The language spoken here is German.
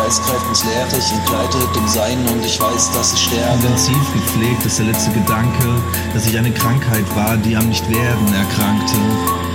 Geist greift ins Leere, ich entgleite dem Sein und ich weiß, dass ich sterbe. Intensiv gepflegt ist der letzte Gedanke, dass ich eine Krankheit war, die am Nichtwerden erkrankte.